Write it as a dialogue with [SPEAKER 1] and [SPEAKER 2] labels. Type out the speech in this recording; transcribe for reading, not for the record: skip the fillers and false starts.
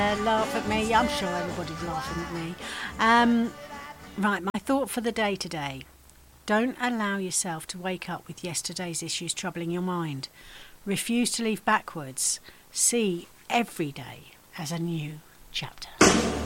[SPEAKER 1] laugh at me. I'm sure everybody's laughing at me. Right, my thought for the day today. Don't allow yourself to wake up with yesterday's issues troubling your mind. Refuse to leave backwards. See every day as a new chapter.